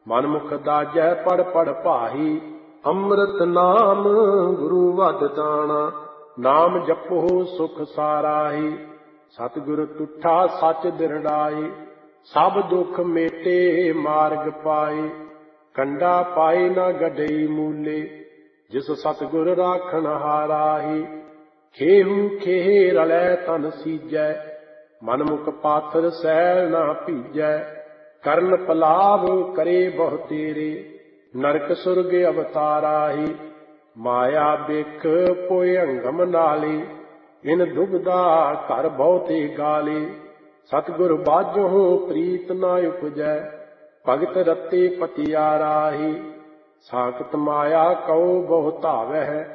ਮਨ ਮੁਖ ਦਾਜੈ ਪੜ ਪੜ ਭਾਈ। ਅੰਮ੍ਰਿਤ ਨਾਮ ਗੁਰੂ ਵਦ ਦਾਣਾ, ਨਾਮ ਜਪੋ ਸੁਖ ਸਾਰਾਹੀ। ਸਤਿਗੁਰ ਤੁਠਾ ਸੱਚ ਦਿਰੜਾਈ, ਸਭ ਦੁਖ ਮੇਟੇ ਮਾਰਗ ਪਾਏ। ਕੰਡਾ ਪਾਏ ਨਾ ਗਡਈ ਮੂਲੇ, ਜਿਸ ਸਤਿਗੁਰ ਰਾਖਣ ਹਾਰਾਹੀ। ਖੇਹੂ ਖੇਹ ਰਲੈ ਤਨ ਸੀਜੈ, ਮਨ ਮੁਖ ਪਾਥਰ ਸੈਲ ਨਾ ਭੀਜੈ। ਕਰਨ ਪਲਾਵ ਕਰੇ ਬਹੁ ਤੇਰੇ, ਨਰਕ ਸੁਰਗ ਅਵਤਾਰਾਹੀ। ਮਾਇਆ ਬਿਖ ਪੋਇ ਅੰਗਮ ਨਾਲੇ, ਇਨ ਦੁਬਦਾ ਘਰ ਬਹੁਤੇ ਗਾਲੇ। ਸਤਿਗੁਰ ਬਾਝੋਂ ਪ੍ਰੀਤ ਨਾ ਉਪਜੈ, ਭਗਤ ਰਤੇ ਪਤਿਆਰਾਹੀ। ਸਾਖਤ ਮਾਇਆ ਕਉ ਬਹੁ ਧਾਵਹਿ,